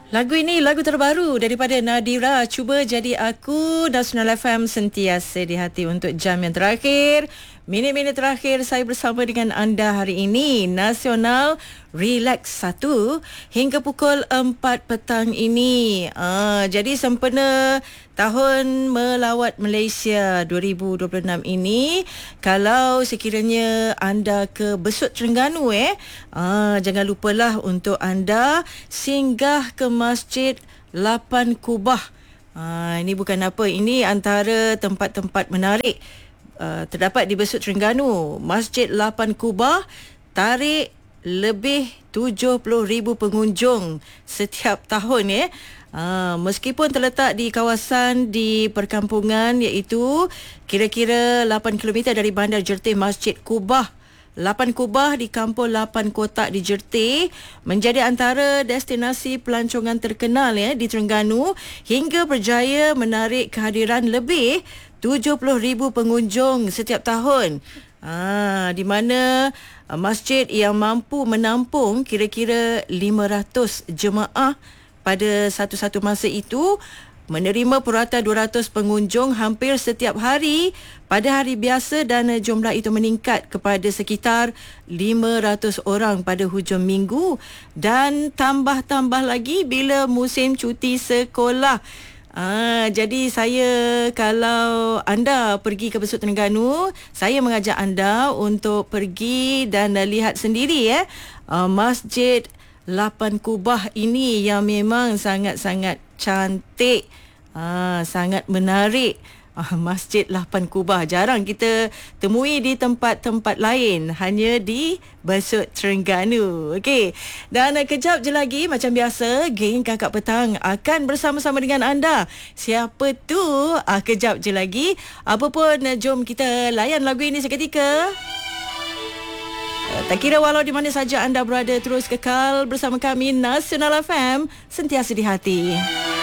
Lagu ini lagu terbaru daripada Nadira, Cuba Jadi Aku. Nasional FM sentiasa di hati untuk jam yang terakhir. Minit-minit terakhir saya bersama dengan anda hari ini. Nasional Relax 1 hingga pukul 4 petang ini. Jadi sempena tahun melawat Malaysia 2026 ini, kalau sekiranya anda ke Besut Terengganu jangan lupalah untuk anda singgah ke Masjid Lapan Kubah. Ini bukan apa, ini antara tempat-tempat menarik terdapat di Besut Terengganu. Masjid Lapan Kubah tarik lebih 70,000 pengunjung setiap tahun meskipun terletak di kawasan di perkampungan, iaitu kira-kira 8 km dari Bandar Jertih. Masjid Kubah Lapan Kubah di Kampung Lapan Kotak di Jertih menjadi antara destinasi pelancongan terkenal di Terengganu hingga berjaya menarik kehadiran lebih 70,000 pengunjung setiap tahun. Di mana masjid yang mampu menampung kira-kira 500 jemaah pada satu-satu masa itu, menerima purata 200 pengunjung hampir setiap hari pada hari biasa, dan jumlah itu meningkat kepada sekitar 500 orang pada hujung minggu dan tambah-tambah lagi bila musim cuti sekolah. Jadi saya, kalau anda pergi ke Besut Terengganu, saya mengajak anda untuk pergi dan lihat sendiri Masjid Lapan Kubah ini yang memang sangat-sangat cantik, sangat menarik. Masjid Lapan Kubah jarang kita temui di tempat-tempat lain, hanya di Besut Terengganu. Okey, dan kejap je lagi macam biasa, geng Kakak Petang akan bersama-sama dengan anda. Siapa tu? Kejap je lagi. Apa pun, jom kita layan lagu ini seketika. Tak kira walau di mana saja anda berada, terus kekal bersama kami. Nasional FM, sentiasa di hati.